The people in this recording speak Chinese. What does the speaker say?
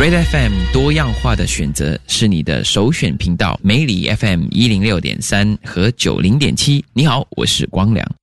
Red FM 多样化的选择是你的首选频道，梅里 FM 106.3和90.7。你好，我是光良。